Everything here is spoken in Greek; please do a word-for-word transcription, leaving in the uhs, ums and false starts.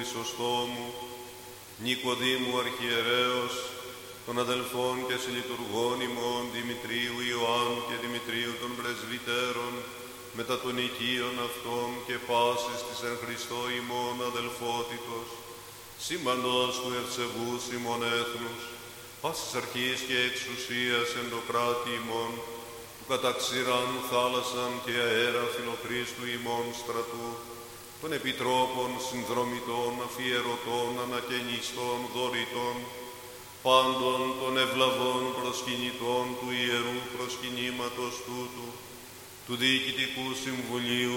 Χρυσοστόμου, Νικοδήμου Αρχιερέως, των αδελφών και συλλειτουργών ημών Δημητρίου Ιωάννου και Δημητρίου των πρεσβυτέρων, μετά των οικείων αυτών και πάσης της εν Χριστώ ημών αδελφότητος, σύμπαντος του ευσεβούς ημών έθνους, πάσης αρχής και εξουσίας εν το κράτη ημών, που κατά ξηράν θάλασσαν και αέρα φιλοχρίστου ημών στρατού, των επιτρόπων, συνδρομητών, αφιερωτών, ανακαινιστών, δωρητών, πάντων των ευλαβών προσκυνητών του Ιερού προσκυνήματος τούτου, του Διοικητικού Συμβουλίου